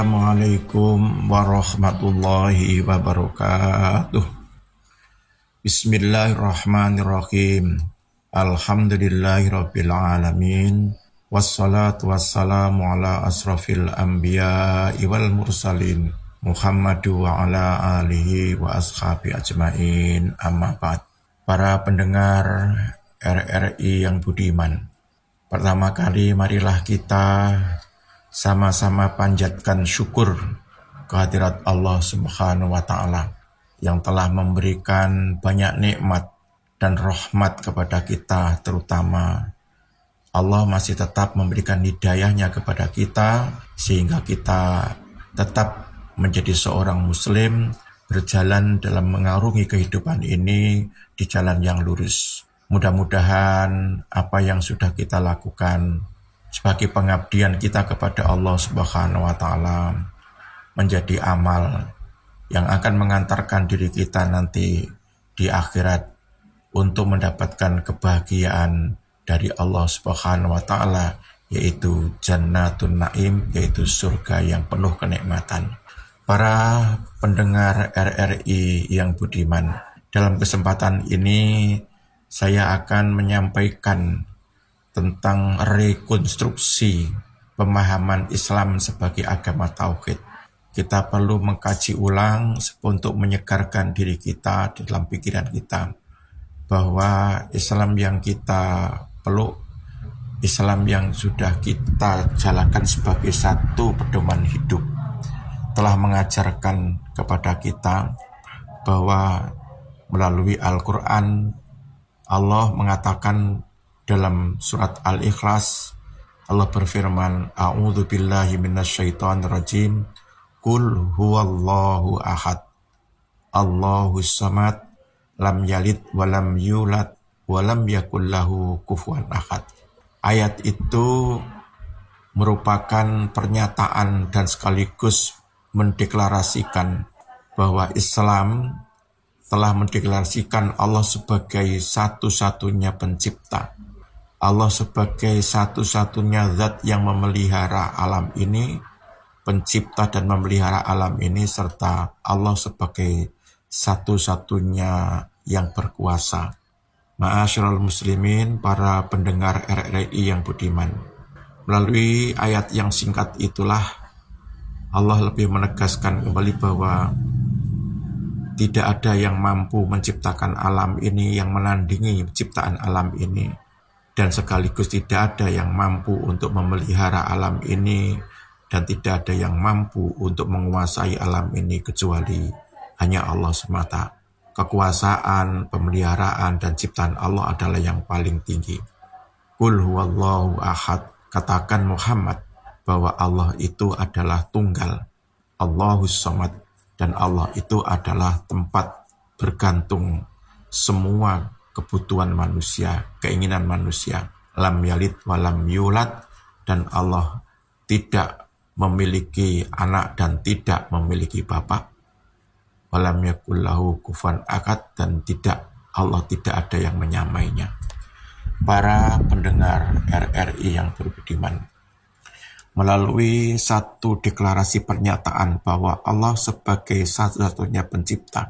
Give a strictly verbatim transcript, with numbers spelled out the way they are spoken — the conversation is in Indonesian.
Assalamualaikum warahmatullahi wabarakatuh. Bismillahirrahmanirrahim. Alhamdulillahirabbil alamin. Wassalatu wassalamu ala asrafil anbiya'i wal mursalin. Muhammadu wa ala alihi wa ashabi ajmain. Amma ba'd. Para pendengar R R I yang budiman, pertama kali marilah kita sama-sama panjatkan syukur kehadirat Allah Subhanahu wa Ta'ala yang telah memberikan banyak nikmat dan rahmat kepada kita. Terutama Allah masih tetap memberikan hidayahnya kepada kita sehingga kita tetap menjadi seorang muslim, berjalan dalam mengarungi kehidupan ini di jalan yang lurus. Mudah-mudahan apa yang sudah kita lakukan sebagai pengabdian kita kepada Allah Subhanahu wa Ta'ala menjadi amal yang akan mengantarkan diri kita nanti di akhirat untuk mendapatkan kebahagiaan dari Allah Subhanahu wa Ta'ala, yaitu Jannatun Naim, yaitu surga yang penuh kenikmatan. Para pendengar R R I yang budiman, dalam kesempatan ini saya akan menyampaikan tentang rekonstruksi pemahaman Islam sebagai agama tauhid. Kita perlu mengkaji ulang untuk menyegarkan diri kita dalam pikiran kita bahwa Islam yang kita peluk, Islam yang sudah kita jalankan sebagai satu pedoman hidup, telah mengajarkan kepada kita bahwa melalui Al-Quran Allah mengatakan dalam surat Al-Ikhlas, Allah berfirman, A'udzu billahi minasyaitonir rajim, Qul huwallahu ahad, Allahus samad, lam yalid walam yulad walam yakul lahu kufuwan ahad. Ayat itu merupakan pernyataan dan sekaligus mendeklarasikan bahwa Islam telah mendeklarasikan Allah sebagai satu-satunya pencipta. Allah sebagai satu-satunya zat yang memelihara alam ini, pencipta dan memelihara alam ini, serta Allah sebagai satu-satunya yang berkuasa. Ma'asyiral muslimin, para pendengar R R I yang budiman, melalui ayat yang singkat itulah Allah lebih menegaskan kembali bahwa tidak ada yang mampu menciptakan alam ini, yang menandingi ciptaan alam ini. Dan sekaligus tidak ada yang mampu untuk memelihara alam ini, dan tidak ada yang mampu untuk menguasai alam ini kecuali hanya Allah semata. Kekuasaan, pemeliharaan, dan ciptaan Allah adalah yang paling tinggi. Qul huwallahu ahad, katakan Muhammad bahwa Allah itu adalah tunggal, Allahus samad, dan Allah itu adalah tempat bergantung semua kebutuhan manusia, keinginan manusia. Lam yalid walam yulad, dan Allah tidak memiliki anak dan tidak memiliki bapak. Walam yakul lahu kufuwan ahad, dan tidak, Allah tidak ada yang menyamainya. Para pendengar R R I yang berbudiman, melalui satu deklarasi pernyataan bahwa Allah sebagai satu-satunya pencipta,